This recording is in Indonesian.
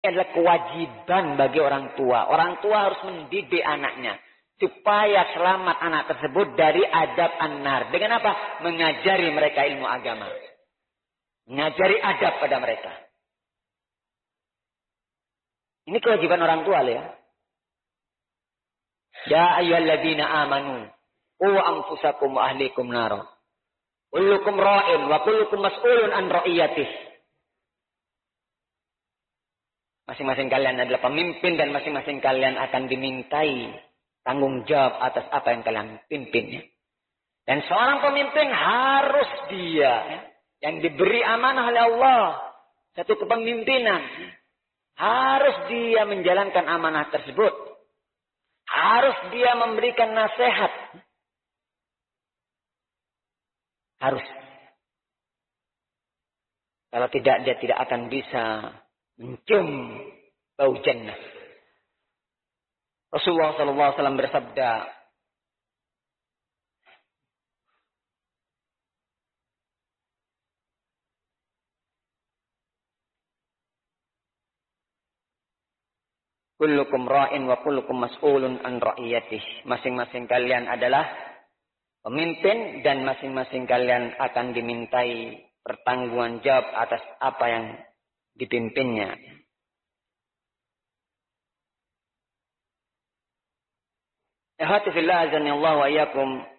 adalah kewajiban bagi orang tua. Orang tua harus mendidik anaknya supaya selamat anak tersebut dari adab an-nar. Dengan apa? Mengajari mereka ilmu agama. Mengajari adab pada mereka. Ini kewajiban orang tua ya. Ya ayyuhalladzina amanu qu anfusakum wa ahlikum nar. Kullukum ra'in wa kullukum mas'ulun an ra'iyatihi. Masing-masing kalian adalah pemimpin dan masing-masing kalian akan dimintai tanggung jawab atas apa yang kalian pimpin. Dan seorang pemimpin harus dia yang diberi amanah oleh Allah. Satu kepemimpinan. Harus dia menjalankan amanah tersebut. Harus dia memberikan nasihat. Harus. Kalau tidak, dia tidak akan bisa mencium bau jannah. Rasulullah SAW bersabda, kullukum ra'in wa kullukum mas'ulun an ra'iyatihi. Masing-masing kalian adalah pemimpin dan masing-masing kalian akan dimintai pertanggungan jawab atas apa yang dipimpinnya. Ikhwati fillah azanillahu wa iyyakum.